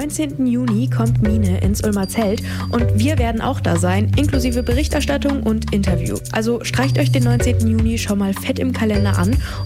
19. Juni kommt Mine ins Ulmer Zelt und wir werden auch da sein, inklusive Berichterstattung und Interview. Also streicht euch den 19. Juni schon mal fett im Kalender an